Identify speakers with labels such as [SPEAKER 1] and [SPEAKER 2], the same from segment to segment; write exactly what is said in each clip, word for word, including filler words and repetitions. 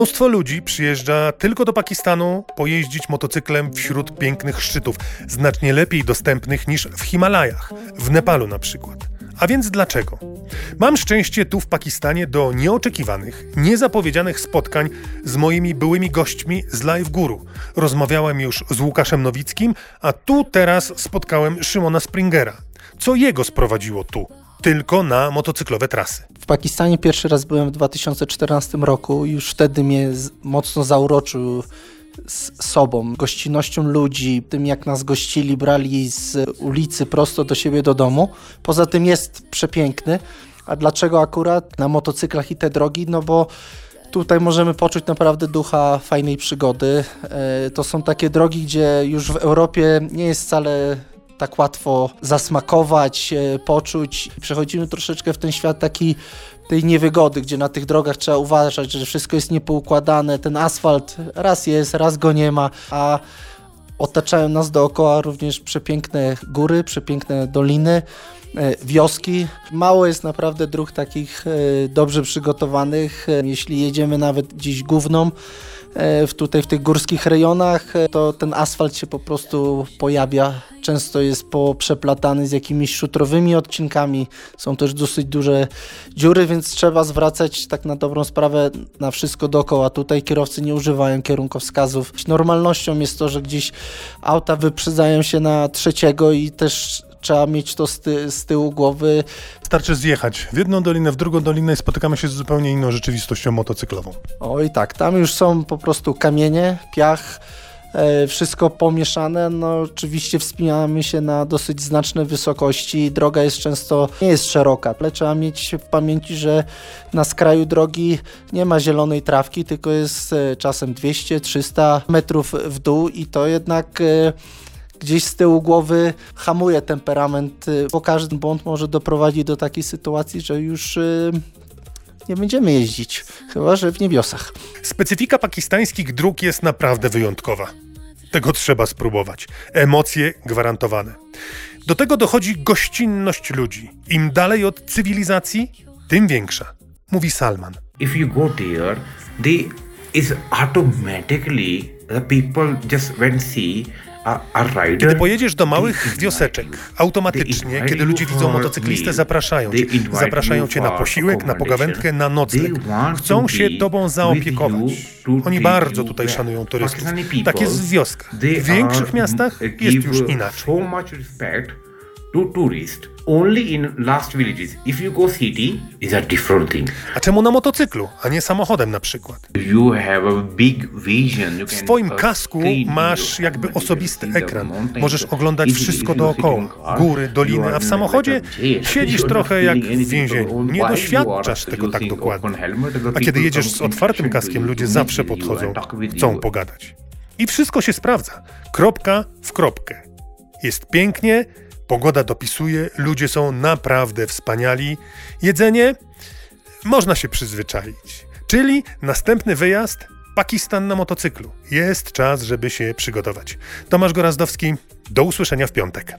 [SPEAKER 1] Mnóstwo ludzi przyjeżdża tylko do Pakistanu pojeździć motocyklem wśród pięknych szczytów, znacznie lepiej dostępnych niż w Himalajach, w Nepalu na przykład. A więc dlaczego? Mam szczęście tu w Pakistanie do nieoczekiwanych, niezapowiedzianych spotkań z moimi byłymi gośćmi z Live Guru. Rozmawiałem już z Łukaszem Nowickim, a tu teraz spotkałem Szymona Springera. Co jego sprowadziło tu? Tylko na motocyklowe trasy.
[SPEAKER 2] W Pakistanie pierwszy raz byłem w dwa tysiące czternastym roku. Już wtedy mnie z, mocno zauroczył z sobą, gościnnością ludzi, tym jak nas gościli, brali z ulicy prosto do siebie do domu. Poza tym jest przepiękny. A dlaczego akurat na motocyklach i te drogi? No bo tutaj możemy poczuć naprawdę ducha fajnej przygody. To są takie drogi, gdzie już w Europie nie jest wcale tak łatwo zasmakować, poczuć. Przechodzimy troszeczkę w ten świat taki tej niewygody, gdzie na tych drogach trzeba uważać, że wszystko jest niepoukładane, ten asfalt raz jest, raz go nie ma, a otaczają nas dookoła również przepiękne góry, przepiękne doliny, wioski. Mało jest naprawdę dróg takich dobrze przygotowanych. Jeśli jedziemy nawet gdzieś gówną, w tutaj w tych górskich rejonach, to ten asfalt się po prostu pojawia. Często jest poprzeplatany z jakimiś szutrowymi odcinkami. Są też dosyć duże dziury, więc trzeba zwracać tak na dobrą sprawę na wszystko dookoła. Tutaj kierowcy nie używają kierunkowskazów. Normalnością jest to, że gdzieś auta wyprzedzają się na trzeciego i też trzeba mieć to z, ty, z tyłu głowy.
[SPEAKER 1] Starczy zjechać w jedną dolinę, w drugą dolinę i spotykamy się z zupełnie inną rzeczywistością motocyklową.
[SPEAKER 2] Oj tak, tam już są po prostu kamienie, piach, e, wszystko pomieszane. No oczywiście wspinamy się na dosyć znaczne wysokości. Droga jest często, nie jest szeroka, ale trzeba mieć w pamięci, że na skraju drogi nie ma zielonej trawki, tylko jest e, czasem dwieście trzysta metrów w dół i to jednak E, gdzieś z tyłu głowy hamuje temperament, bo każdy błąd może doprowadzić do takiej sytuacji, że już yy, nie będziemy jeździć, chyba że w niebiosach.
[SPEAKER 1] Specyfika pakistańskich dróg jest naprawdę wyjątkowa. Tego trzeba spróbować. Emocje gwarantowane. Do tego dochodzi gościnność ludzi. Im dalej od cywilizacji, tym większa, mówi Salman.
[SPEAKER 3] If you go there, they is automatically the people just when see
[SPEAKER 1] Kiedy pojedziesz do małych wioseczek, automatycznie, kiedy ludzie widzą motocyklistę, zapraszają cię. Zapraszają cię na posiłek, na pogawędkę, na nocleg. Chcą się tobą zaopiekować. Oni bardzo tutaj szanują turystów. Tak jest w wioskach. W większych miastach jest już inaczej.
[SPEAKER 3] To tourist only in last villages. If you go city, is a different thing.
[SPEAKER 1] A czemu na motocyklu, a nie samochodem na przykład?
[SPEAKER 3] You have a big vision. You
[SPEAKER 1] w swoim kasku masz jakby osobisty ekran. Możesz oglądać wszystko dookoła. Góry, doliny, a w samochodzie siedzisz trochę jak w więzieniu. Nie doświadczasz tego tak dokładnie. A kiedy jedziesz z otwartym kaskiem, ludzie zawsze podchodzą, chcą pogadać. I wszystko się sprawdza. Kropka w kropkę. Jest pięknie, pogoda dopisuje, ludzie są naprawdę wspaniali. Jedzenie? Można się przyzwyczaić. Czyli następny wyjazd? Pakistan na motocyklu. Jest czas, żeby się przygotować. Tomasz Gorazdowski, do usłyszenia w piątek.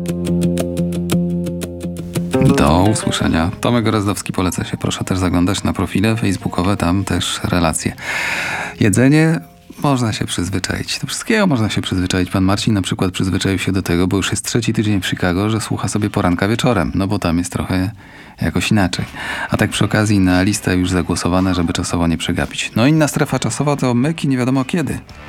[SPEAKER 4] Do usłyszenia. Tomek Gorazdowski, poleca się. Proszę też zaglądać na profile facebookowe, tam też relacje. Jedzenie? Można się przyzwyczaić. Do wszystkiego można się przyzwyczaić. Pan Marcin na przykład przyzwyczaił się do tego, bo już jest trzeci tydzień w Chicago, że słucha sobie poranka wieczorem, no bo tam jest trochę jakoś inaczej. A tak przy okazji na listę już zagłosowana, żeby czasowo nie przegapić. No inna strefa czasowa to myki nie wiadomo kiedy.